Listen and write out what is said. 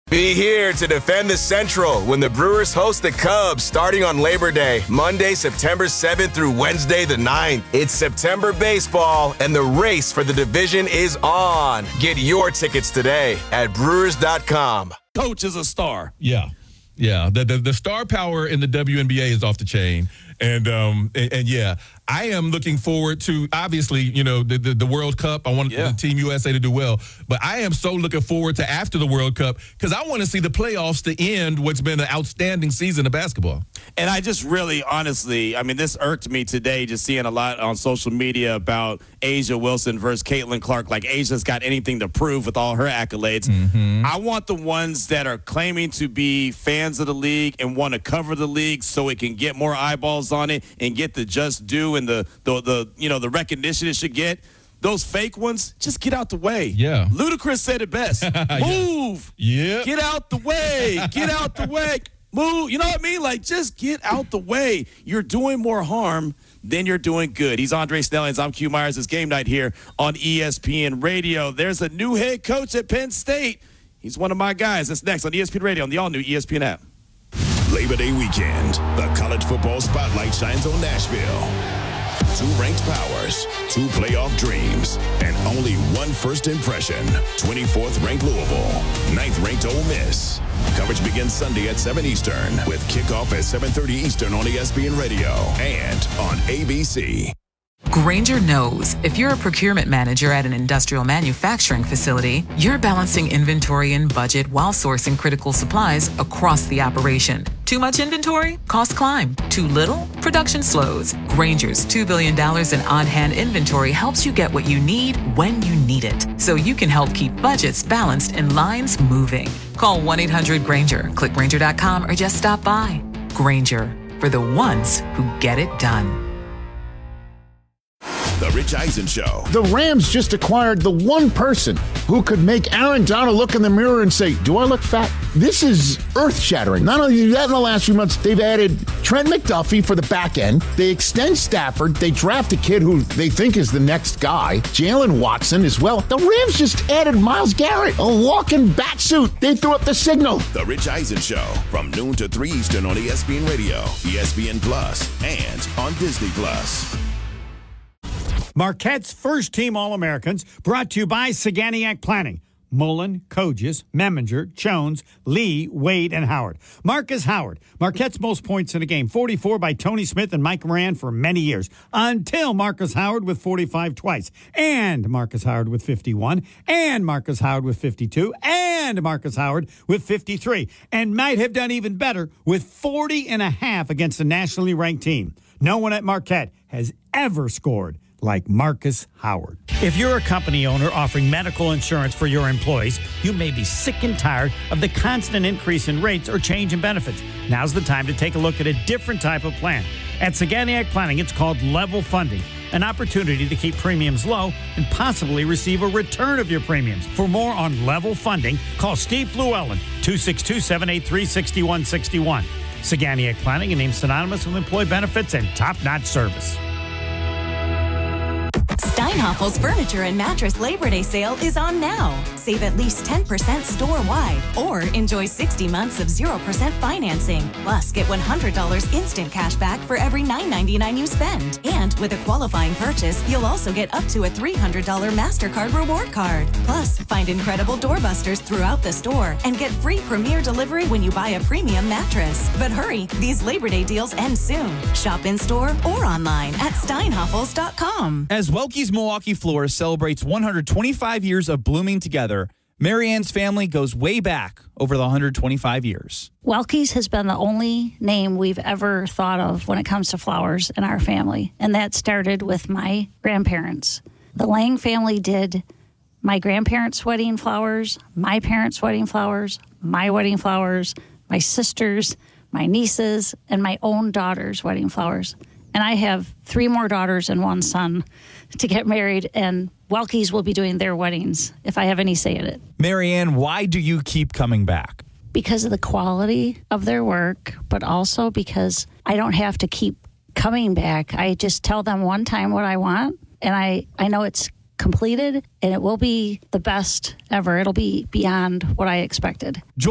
Be here to defend the Central when the Brewers host the Cubs starting on Labor Day, Monday, September 7th through Wednesday the 9th. It's September baseball, and the race for the division is on. Get your tickets today at Brewers.com. Coach is a star. Yeah. The star power in the WNBA is off the chain. And yeah, I am looking forward to, obviously, the World Cup. I want the Team USA to do well. But I am so looking forward to after the World Cup because I want to see the playoffs to end what's been an outstanding season of basketball. And I just really, honestly, this irked me today just seeing a lot on social media about A'ja Wilson versus Caitlin Clark. Like Asia's got anything to prove with all her accolades. Mm-hmm. I want the ones that are claiming to be fans of the league and want to cover the league so it can get more eyeballs on it and get the just due and the recognition it should get. Those fake ones, just get out the way. Yeah. Ludacris said it best. Move. Yeah. Get out the way. Get out the way. Move. You know what I mean? Like, just get out the way. You're doing more harm than you're doing good. He's Andre Snellings. I'm Q Myers. It's game night here on ESPN Radio. There's a new head coach at Penn State. He's one of my guys. That's next on ESPN Radio on the all-new ESPN app. Labor Day weekend, the college football spotlight shines on Nashville. 2 ranked powers, 2 playoff dreams, and only one first impression. 24th ranked Louisville, 9th ranked Ole Miss. Coverage begins Sunday at 7 Eastern with kickoff at 7:30 Eastern on ESPN Radio and on ABC. Grainger knows if you're a procurement manager at an industrial manufacturing facility, you're balancing inventory and budget while sourcing critical supplies across the operation. Too much inventory? Costs climb. Too little? Production slows. Grainger's $2 billion in on-hand inventory helps you get what you need when you need it, so you can help keep budgets balanced and lines moving. Call 1-800-GRAINGER, click Grainger.com, or just stop by. Grainger, for the ones who get it done. The Rich Eisen Show. The Rams just acquired the one person who could make Aaron Donald look in the mirror and say, do I look fat? This is earth-shattering. Not only do that in the last few months, they've added Trent McDuffie for the back end. They extend Stafford. They draft a kid who they think is the next guy, Jalen Watson as well. The Rams just added Myles Garrett, a walking bat suit. They threw up the signal. The Rich Eisen Show from noon to 3 Eastern on ESPN Radio, ESPN Plus, and on Disney Plus. Marquette's first-team All-Americans brought to you by Saganiac Planning. Mullen, Kogis, Meminger, Jones, Lee, Wade, and Howard. Marcus Howard, Marquette's most points in a game, 44 by Tony Smith and Mike Moran for many years, until Marcus Howard with 45 twice, and Marcus Howard with 51, and Marcus Howard with 52, and Marcus Howard with 53, and might have done even better with 40 and a half against a nationally ranked team. No one at Marquette has ever scored like Marcus Howard. If you're a company owner offering medical insurance for your employees, you may be sick and tired of the constant increase in rates or change in benefits. Now's the time to take a look at a different type of plan. At Saganiac Planning, it's called Level Funding, an opportunity to keep premiums low and possibly receive a return of your premiums. For more on Level Funding, call Steve Llewellyn, 262-783-6161. Saganiac Planning, a name synonymous with employee benefits and top-notch service. Steinhaffel's Furniture and Mattress Labor Day sale is on now. Save at least 10% store-wide or enjoy 60 months of 0% financing. Plus, get $100 instant cash back for every $9.99 you spend. And with a qualifying purchase, you'll also get up to a $300 MasterCard reward card. Plus, find incredible doorbusters throughout the store and get free Premier delivery when you buy a premium mattress. But hurry, these Labor Day deals end soon. Shop in-store or online at steinhaffels.com. As Welke's Milwaukee Floors celebrates 125 years of blooming together, Marianne's family goes way back over the 125 years. Welke's has been the only name we've ever thought of when it comes to flowers in our family, and that started with my grandparents. The Lang family did my grandparents' wedding flowers, my parents' wedding flowers, my wedding flowers, my sisters, my nieces, and my own daughter's wedding flowers. And I have 3 more daughters and 1 son to get married, and Welke's will be doing their weddings if I have any say in it. Marianne, why do you keep coming back? Because of the quality of their work, but also because I don't have to keep coming back. I just tell them one time what I want, and I know it's completed, and it will be the best ever. It'll be beyond what I expected.